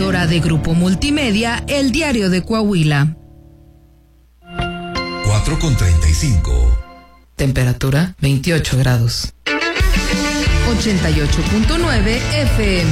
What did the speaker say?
emisora de Grupo Multimedia, El Diario de Coahuila. 4:35. Temperatura 28 grados. 88.9 FM.